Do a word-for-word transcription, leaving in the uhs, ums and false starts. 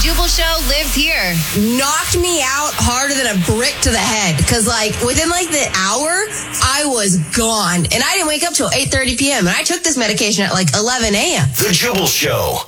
Jubal Show lives here. Knocked me out harder than a brick to the head. Because, like, within, like, the hour, I was gone. And I didn't wake up till eight thirty p.m. And I took this medication at, like, eleven a.m. The Jubal Show.